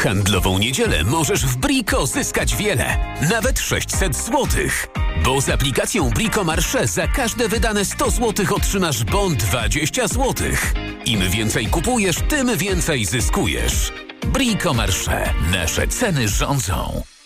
handlową niedzielę możesz w Brico zyskać wiele, nawet 600 zł. Bo z aplikacją Brico Marché za każde wydane 100 zł otrzymasz bon 20 zł. Im więcej kupujesz, tym więcej zyskujesz. Brico Marché. Nasze ceny rządzą.